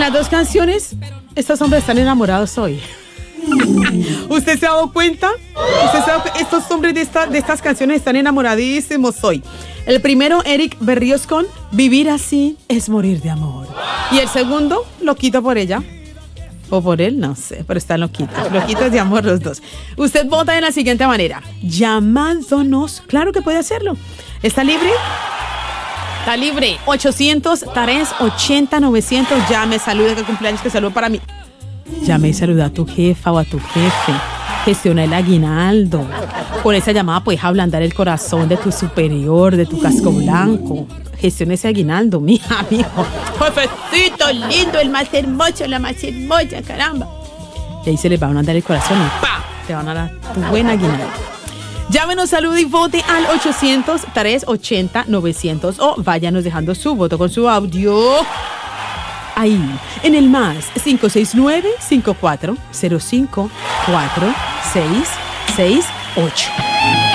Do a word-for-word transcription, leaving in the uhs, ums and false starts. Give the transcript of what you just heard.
las dos canciones, estos hombres están enamorados hoy. ¿Usted se ha dado cuenta? ¿Usted se ha dado cu- Estos hombres de, esta, de estas canciones están enamoradísimos hoy. El primero, Eric Berríos con Vivir así es morir de amor. Y el segundo, Loquito por ella. O por él, no sé, pero están loquitos. Loquitos de amor los dos. Usted vota de la siguiente manera. Llamándonos. Claro que puede hacerlo. ¿Está libre? Está libre. ochocientos, tres ochenta, novecientos. Llame, salude, que cumpleaños, que saludo para mí. Llame y saluda a tu jefa o a tu jefe. Gestiona el aguinaldo. Con esa llamada puedes ablandar el corazón de tu superior, de tu casco blanco. Gestiona ese aguinaldo, mija, mijo. Jefecito lindo, el más hermoso, la más hermosa, caramba. Y ahí se les va a ablandar el corazón y ¡pa! Te van a dar tu buen aguinaldo. Llámenos, salude y vote al ochocientos, tres ochenta, novecientos o váyanos dejando su voto con su audio ahí, en el más cinco seis nueve, cinco cuatro cero cinco, cuatro seis seis ocho.